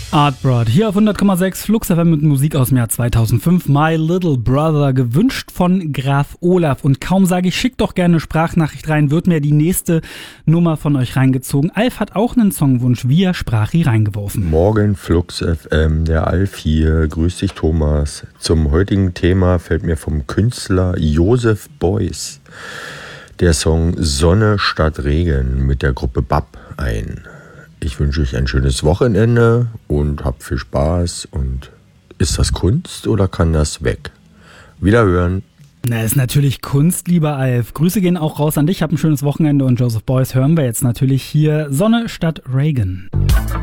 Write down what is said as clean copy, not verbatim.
Artbrod, hier auf 100,6 Flux FM mit Musik aus dem Jahr 2005. My Little Brother, gewünscht von Graf Olaf. Und kaum sage ich, schickt doch gerne eine Sprachnachricht rein, wird mir die nächste Nummer von euch reingezogen. Alf hat auch einen Songwunsch via Sprachi reingeworfen. Morgen Flux FM, der Alf hier. Grüß dich, Thomas. Zum heutigen Thema fällt mir vom Künstler Joseph Beuys der Song Sonne statt Regen mit der Gruppe BAP ein. Ich wünsche euch ein schönes Wochenende und habt viel Spaß. Und ist das Kunst oder kann das weg? Wiederhören. Na, ist natürlich Kunst, lieber Alf. Grüße gehen auch raus an dich. Hab ein schönes Wochenende und Joseph Beuys hören wir jetzt natürlich hier. Sonne statt Reagan.